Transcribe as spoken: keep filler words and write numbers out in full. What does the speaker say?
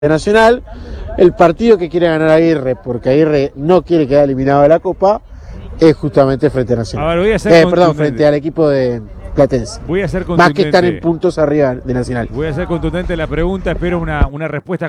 de Nacional, el partido que quiere ganar Aguirre, porque Aguirre no quiere quedar eliminado de la Copa, es justamente frente a Nacional. A ver, voy a ser eh, perdón, frente al equipo de Platense. Voy a ser Más que estar en puntos arriba de Nacional. Voy a ser contundente en la pregunta, espero una, una respuesta